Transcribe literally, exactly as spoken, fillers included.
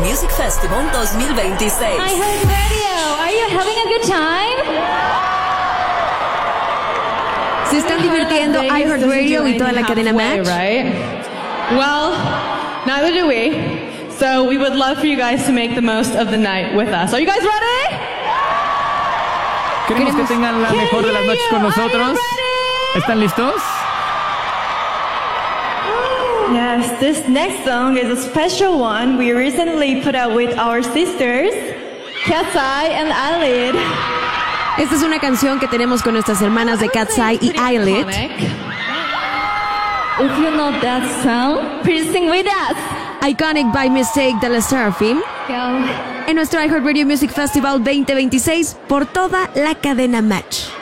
Music Festival dos mil veintiséis. iHeartRadio, are you having a good time? ¿Se están divirtiendo iHeartRadio y toda la cadena Match? Right? Well, neither do we. So we would love for you guys to make the most of the night with us. Are you guys ready? Queremos que tengan la mejor de las noches con nosotros. ¿Están listos? Yes, this next song is a special one we recently put out with our sisters, Cat's Eye and Eyelid. Esta es una canción que tenemos con nuestras hermanas de Cat's Eye y Eyelid. If you know that song, please sing with us. Iconic by Mistake de la Seraphim. En nuestro iHeartRadio Music Festival veinte veintiséis por toda la cadena Match.